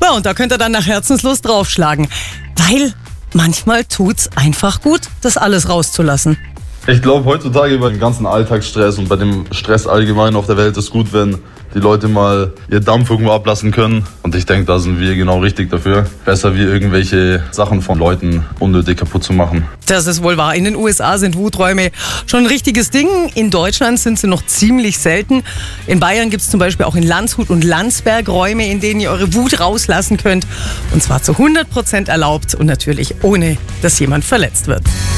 Ja, und da könnt ihr dann nach Herzenslust draufschlagen. Weil manchmal tut's einfach gut, das alles rauszulassen. Ich glaube, heutzutage bei dem ganzen Alltagsstress und bei dem Stress allgemein auf der Welt ist gut, wenn die Leute mal ihr Dampf irgendwo ablassen können. Und ich denke, da sind wir genau richtig dafür. Besser wie irgendwelche Sachen von Leuten unnötig kaputt zu machen. Das ist wohl wahr. In den USA sind Wuträume schon ein richtiges Ding. In Deutschland sind sie noch ziemlich selten. In Bayern gibt es zum Beispiel auch in Landshut und Landsberg Räume, in denen ihr eure Wut rauslassen könnt. Und zwar zu 100% erlaubt und natürlich ohne, dass jemand verletzt wird.